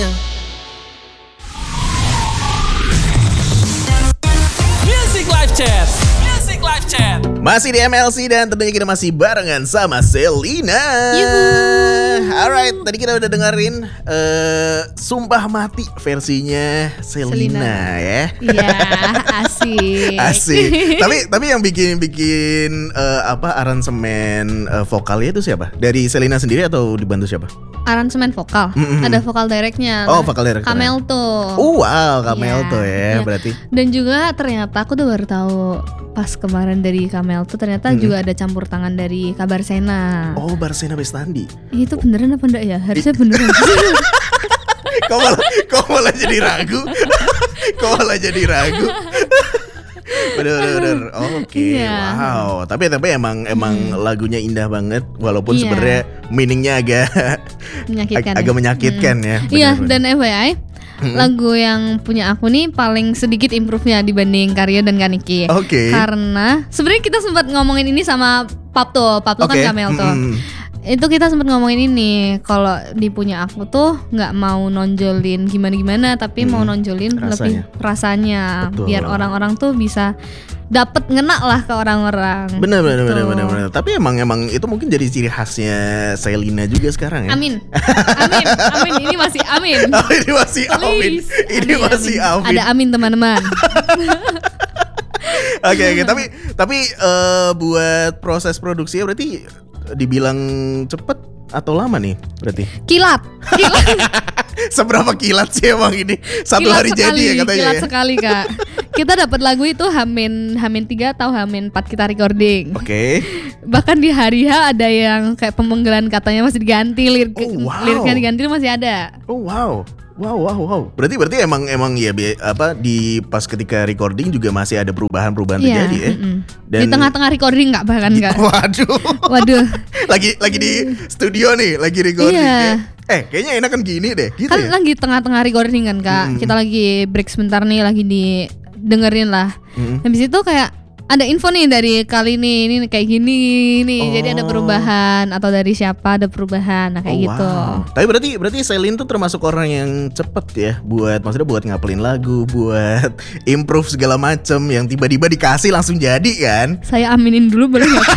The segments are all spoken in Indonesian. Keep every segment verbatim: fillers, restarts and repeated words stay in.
semuanya. Music Live Chat. Music Live Chat. Masih di M L C dan tentunya kita masih barengan sama Selina. Yuhu. Alright, tadi kita udah dengerin uh, Sumpah Mati versinya Selina, Selina. ya. Iya, asik. Asik. tapi tapi yang bikin bikin uh, apa aransemen uh, vokalnya itu siapa? Dari Selina sendiri atau dibantu siapa? Aransemen vokal, Mm-mm. ada vokal directnya. Oh, vokal director. Kamel tuh. Oh wow, Kamel Iya, tuh ya, iya. berarti. Dan juga ternyata aku tuh baru tahu pas kemarin dari Kamel tuh ternyata Mm-mm. juga ada campur tangan dari Kabar Sena. Oh, Barsena Bestandi. Itu beneran apa enggak ya? Harusnya beneran. Kok malah, kok malah jadi ragu? Kok malah jadi ragu? Bener bener bener. Oke, Iya. wow. Tapi tapi emang emang lagunya indah banget, walaupun Iya. sebenarnya meaningnya agak Menyakitkan. ag- agak ya? menyakitkan Mm. ya. Iya, Bener-bener. dan F Y I lagu yang punya aku nih paling sedikit improve-nya dibanding Karyo dan Kaniki. Oke. Karena sebenarnya kita sempat ngomongin ini sama Pap tuh, Pap tuh Oke. kan Kamel tuh. Mm-mm. Itu kita sempat ngomongin ini, kalau di punya aku tuh nggak mau nonjolin gimana-gimana, tapi mau Mm-mm. nonjolin Rasanya. lebih rasanya, Betul. biar orang-orang tuh bisa dapat ngena lah ke orang-orang. Bener bener Gitu. bener bener bener. Tapi emang emang itu mungkin jadi ciri khasnya Selina juga sekarang ya. Amin, amin, amin. Ini masih amin. Oh, ini masih amin. Please. Ini Amin, masih amin. Ada amin teman-teman. Oke oke, tapi tapi eh, buat proses produksinya berarti dibilang cepet atau lama nih berarti? Kilat, kilat. Seberapa kilat sih emang ini? Satu Kilat hari sekali, jadi ya katanya kilat ya? sekali kak. Kita dapat lagu itu Hamin Hamin tiga atau Hamin empat kita recording. Oke. Bahkan di hari H ada yang kayak pemenggalan katanya masih diganti, lirik Oh, wow. liriknya diganti itu masih ada. Oh wow. Wow wow wow. Berarti berarti emang emang ya bi- apa di pas ketika recording juga masih ada perubahan-perubahan Iya, terjadi ya. mm-mm. Dan Di tengah-tengah recording nggak bahkan nggak. Waduh. Waduh. lagi lagi di studio nih, lagi recording Iya. ya. Eh, kayaknya enakan gini deh, gitu Kan ya. lagi tengah-tengah recording kan kak. Mm-mm. Kita lagi break sebentar nih, lagi di dengerin lah. Mm. Habis itu kayak ada info nih dari kali ini, ini kayak gini nih. Jadi ada Oh. perubahan atau dari siapa ada perubahan, nah kayak Oh, gitu. wow. Tapi berarti berarti Selin tuh termasuk orang yang cepet ya buat maksudnya buat ngapelin lagu, buat improve segala macem yang tiba-tiba dikasih langsung jadi kan? Saya aminin dulu boleh nggak?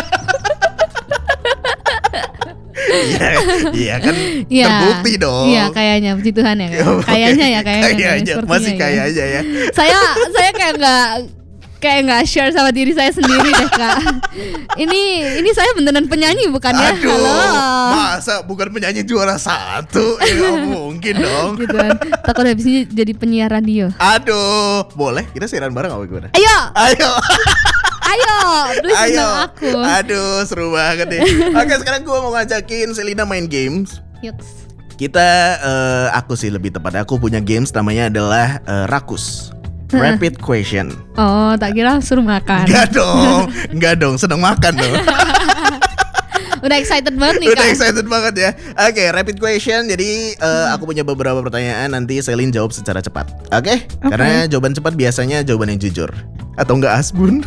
Iya, iya kan Iya. terbukti dong. Iya, kayaknya puji Tuhan ya. Kak. Kayaknya ya, kayaknya. Kayaknya, Sepertinya masih ya. kayaknya ya. Saya saya kayak nggak kayak nggak share sama diri saya sendiri deh kak. Ini ini saya beneran penyanyi bukan ya? Aduh, Halo. masa bukan penyanyi juara satu? Ya nggak mungkin dong. Gitu kan. Takut habis ini jadi penyiar radio. Aduh, boleh kita siaran bareng apa gimana? Ayo, Ayo, ayo, please ayo. undang aku. Aduh, seru banget nih. Oke, sekarang gue mau ngajakin Selina main games. Yuks. Kita, eh, aku sih lebih tepatnya aku punya games namanya adalah eh, Rakus. Rapid question. Oh, tak kira suruh makan. Enggak dong, enggak dong, sedang makan dong. Udah excited banget nih Udah kak. excited banget ya. Oke, rapid question. Jadi eh, aku punya beberapa pertanyaan, nanti Selin jawab secara cepat. Oke? Karena jawaban cepat biasanya jawaban yang jujur. Atau enggak asbun.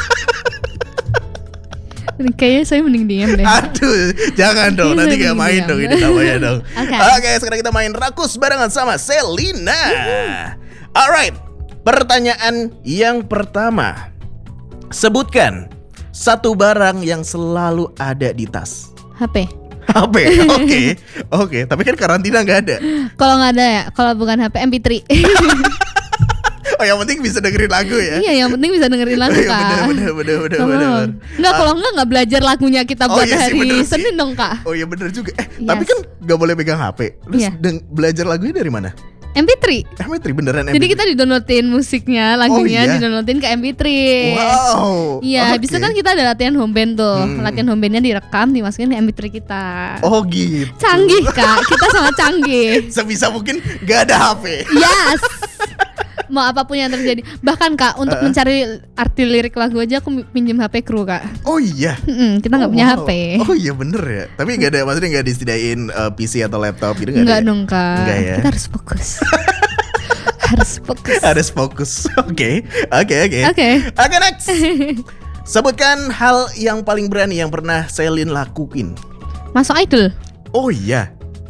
Kayaknya saya mending diam deh. Aduh, jangan dong, Iya, nanti iya, gak main iya. dong ini namanya dong. Oke. Oke, sekarang kita main Rakus barengan sama Selina. Alright, pertanyaan yang pertama. Sebutkan satu barang yang selalu ada di tas. H P. H P, oke, oke. Tapi kan karantina nggak ada. Kalau nggak ada ya, kalau bukan H P M P tiga. Oh, yang penting bisa dengerin lagu ya. Iya, yang penting bisa dengerin lagu Iya, kak. bener, bener, bener, bener, Tolong. bener. Nggak, Ah, kalau nggak nggak belajar lagunya kita Oh, buat iya sih, hari bener sih. Senin dong kak. Oh iya bener juga. Eh, Yes. tapi kan nggak boleh pegang H P. Terus Iya. deng- belajar lagunya dari mana? M P tiga. M P tiga beneran M P tiga. Jadi kita di-downloadin musiknya, lagunya Oh, iya? di-downloadin ke M P tiga. Wow. Iya, habis itu oke. kan kita ada latihan home band tuh. Hmm. Latihan home bandnya direkam, dimasukin di M P tiga kita. Oh gitu. Canggih kak, kita sangat canggih. Sebisa mungkin gak ada H P. Yes. Mau apapun yang terjadi. Bahkan kak, untuk Uh-uh. mencari arti lirik lagu aja aku pinjem H P kru kak. Oh iya. Mm-mm, kita nggak Oh, punya wow. H P. Oh iya bener ya. Tapi gak ada, maksudnya gak disediain uh, P C atau laptop gitu gak Enggak ada ya? dong kak. Enggak ya. Kita harus fokus. Harus fokus. Harus fokus. Oke. Oke oke. Oke. Oke next. Sebutkan hal yang paling berani yang pernah Selin lakuin. Masuk idol. Oh iya.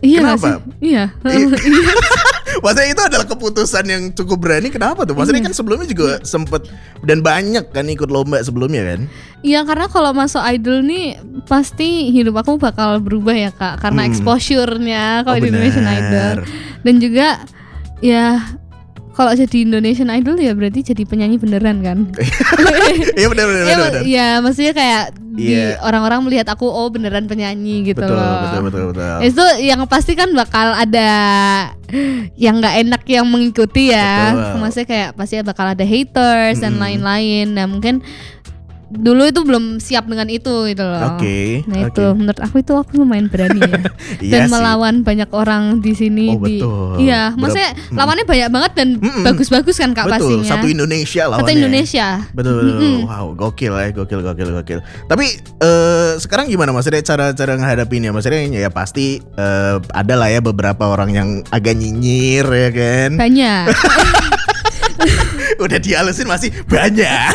Iya nggak Kenapa? sih? Iya. Iya. Maksudnya itu adalah keputusan yang cukup berani. Kenapa tuh? Maksudnya Iya. kan sebelumnya juga sempet dan banyak kan ikut lomba sebelumnya kan? Iya, karena kalau masuk idol nih pasti hidup aku bakal berubah ya Kak, karena Hmm. exposure-nya kalau Oh, di Indonesian benar. Idol. Dan juga ya kalau jadi Indonesian Idol ya berarti jadi penyanyi beneran kan. Iya benar benar ya, benar. ya maksudnya kayak di Iya. orang-orang melihat aku oh beneran penyanyi gitu Betul, loh. betul betul betul. Itu yang pasti kan bakal ada yang nggak enak yang mengikuti ya. Betul. Maksudnya kayak pasti bakal ada haters dan Mm-mm. lain-lain. Nah mungkin dulu itu belum siap dengan itu gitu loh. Oke, Nah oke. itu menurut aku itu aku lumayan berani ya. Iya Dan sih. melawan banyak orang di sini. Oh, di, betul. Iya, Berap- maksudnya Mm. lawannya banyak banget dan Mm-mm. bagus-bagus kan Kak Betul, pastinya. satu Indonesia lawannya. Satu Indonesia. Betul betul. Mm-mm. Wow, gokil ya, gokil gokil gokil. Tapi eh, sekarang gimana maksudnya cara-cara menghadapinya? Maksudnya ya pasti eh, ada lah ya beberapa orang yang agak nyinyir ya kan. Banyak. Udah dihalusin masih banyak.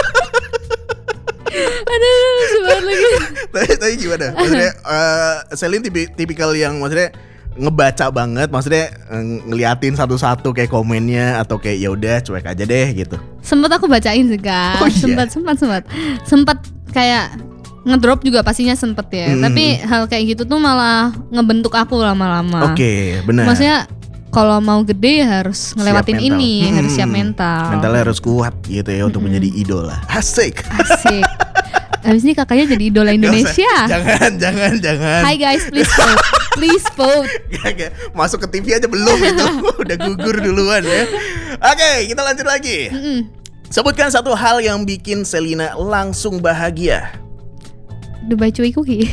Aduh, sebentar lagi. tapi, tapi gimana? Maksudnya eh, Selin tipi, tipikal yang maksudnya ngebaca banget, maksudnya eh, ngeliatin satu-satu kayak komennya atau kayak ya udah cuek aja deh gitu. Sempat aku bacain sih Kak. Oh, iya? Sempat sempat sempat. Sempat kayak ngedrop juga pastinya sempet ya. Mm. Tapi hal kayak gitu tuh malah ngebentuk aku lama-lama. Oke, benar. Maksudnya kalau mau gede ya harus ngelewatin Siap mental. ini, Hmm. harus siap mental. Mentalnya harus kuat gitu ya untuk menjadi idola. Asik. Asik. Habis ini kakaknya jadi idola Indonesia. Nggak usah. Jangan, jangan, jangan. Hai guys, please vote. Please vote. Gak, gak. Masuk ke T V aja belum itu. Udah gugur duluan ya. Oke, kita lanjut lagi. Mm-mm. Sebutkan satu hal yang bikin Selina langsung bahagia. Dubai Chewy Cookie.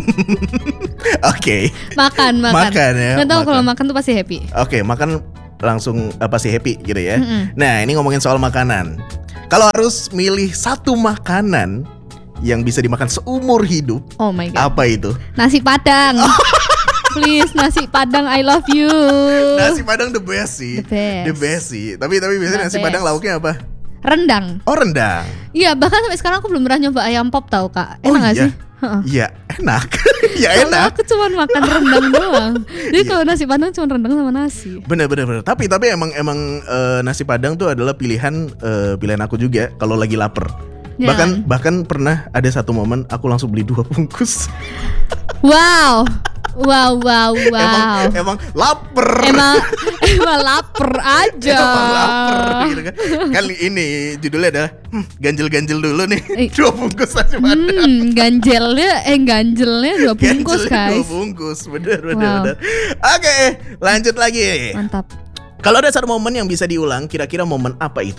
Oke. Makan, makan. Makan ya, Nggak tahu makan. kalau makan tuh pasti happy. Oke, makan langsung apa sih happy gitu ya. Mm-mm. Nah, ini ngomongin soal makanan. Kalau harus milih satu makanan yang bisa dimakan seumur hidup, Oh my god. apa itu? Nasi Padang. Please, nasi Padang I love you. Nasi Padang the best sih. The best. The best sih. Tapi tapi biasanya The nasi Padang best. lauknya apa? Rendang. Oh, rendang. Iya, bahkan sampai sekarang aku belum pernah nyoba ayam pop tau Kak. Enak Oh, gak iya? sih? Heeh. Iya, enak. Ya Soalnya enak. aku cuma makan rendang doang. Jadi Iya. kalau nasi Padang cuma rendang sama nasi. Bener bener bener. Tapi tapi emang emang eh, nasi Padang tuh adalah pilihan eh, pilihan aku juga kalau lagi lapar. Ya. Bahkan bahkan pernah ada satu momen aku langsung beli dua bungkus. Wow. Wow, wow, wow. Emang emang lapar. Emang emang lapar aja. Emang lapar gitu kan. Kan ini judulnya adalah hmm, ganjel-ganjel dulu nih. Eh. Dua bungkus nasi Padang. Hmm, ganjelnya eh ganjelnya dua bungkus Ganjelnya guys. Dua bungkus, bener bener Wow. bener. Oke, lanjut lagi. Mantap. Kalau ada satu momen yang bisa diulang, kira-kira momen apa itu?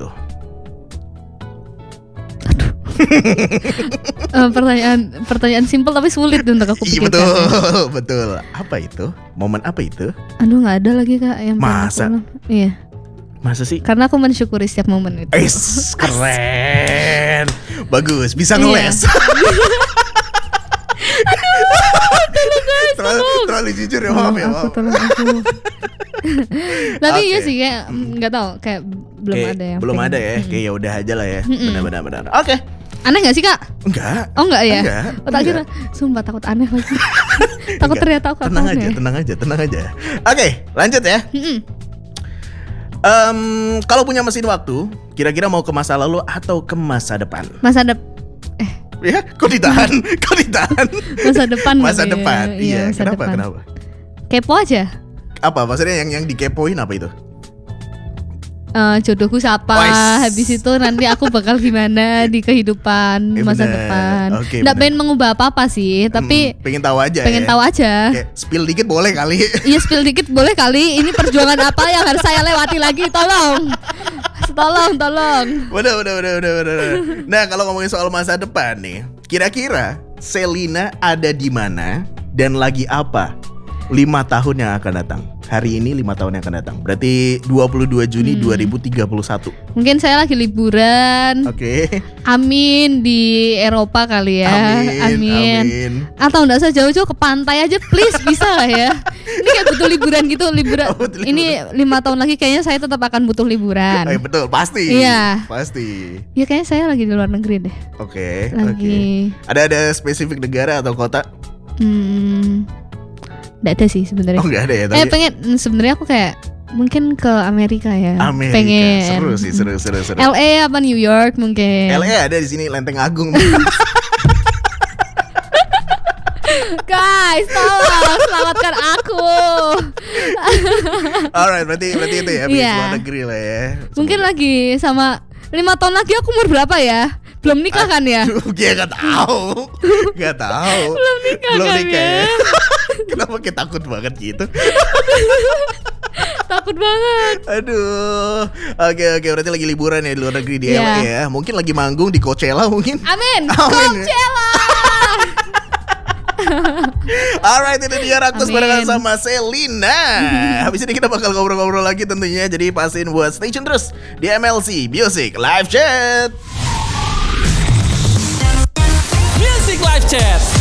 Eh, pertanyaan pertanyaan simpel tapi sulit untuk aku Iya pikirkan. betul, betul. Apa itu? Momen apa itu? Aduh nggak ada lagi Kak yang pengen aku Masa? ulang. Iya. Masa sih? Karena aku mensyukuri setiap momen itu. Es, keren. Bagus, bisa Iya. ngeles. terlalu, terlalu jujur ya, maaf ya, Tolong aku, maaf. tolong aku. Tapi iya Oke. sih kayak nggak tahu kayak belum Kayak ada yang belum pengen. ada ya, Mm-mm. kayak ya udah aja lah ya. Mm-mm. Benar-benar benar. Oke. Aneh gak sih Kak? Enggak. Oh enggak ya? Enggak, Oh, tak kira. enggak. Sumpah takut aneh lagi. Takut Enggak. ternyata aku Tenang aneh. aja, tenang aja, tenang aja. Oke, lanjut ya. Mm-mm. Em, kalau punya mesin waktu, kira-kira mau ke masa lalu atau ke masa depan? Masa depan Ya, kok ditahan? Kok ditahan? masa depan Masa kali ya. depan. Iya, masa kenapa? depan. Kenapa? Kepo aja. Apa maksudnya yang yang dikepoin apa itu? Eh, jodohku siapa? Wais. Habis itu nanti aku bakal gimana di kehidupan Eh, masa bener. depan. Oke, Nggak bener. pengen mengubah apa-apa sih, tapi Hmm, pengen tahu aja pengen ya. tahu aja. Kayak spill dikit boleh kali. Iya spill dikit boleh kali. Ini perjuangan apa yang harus saya lewati lagi? Tolong, tolong, tolong. Udah, udah, udah, udah, udah, udah. Nah, kalau ngomongin soal masa depan nih, kira-kira Selina ada di mana dan lagi apa lima tahun yang akan datang? Hari ini lima tahun yang akan datang. Berarti dua puluh dua Juni Hmm. dua ribu tiga puluh satu. Mungkin saya lagi liburan. Oke. Amin di Eropa kali ya. Amin, amin. Atau enggak usah jauh-jauh ke pantai aja please, bisa lah ya. Ini kayak butuh liburan gitu, liburan. Oh, butuh liburan. Ini lima tahun lagi kayaknya saya tetap akan butuh liburan. Eh, betul, pasti. Iya. Pasti. Ya kayaknya saya lagi di luar negeri deh. Oke, oke. Lagi Ada ada spesifik negara atau kota? hmm, Nggak ada sih sebenarnya. Oh nggak ada ya. Eh Tapi pengen sebenarnya aku kayak mungkin ke Amerika ya. Amerika Pengen. seru sih, seru seru seru. L A apa New York mungkin. L A ada di sini, Lenteng Agung. Guys, tolong selamatkan aku. Alright, berarti berarti itu ya, pergi Iya. luar negeri lah ya. Mungkin lagi sama lima tahun lagi aku umur berapa ya? Belum nikah kan ya? Aduh, dia nggak tahu, nggak tahu. Belum nikah Belum kan nikah ya? ya. Kenapa kita takut banget gitu? Takut banget. Aduh. Oke oke, berarti lagi liburan ya di luar negeri di Iya. L A ya. Mungkin lagi manggung di Coachella mungkin. Amin. Amin. Coachella. Alright, itu dia Rakus Amin. barengan sama Selina. Habis ini kita bakal ngobrol-ngobrol lagi tentunya. Jadi pastiin buat stay tune terus di M L C Music Live Chat. Music Live Chat.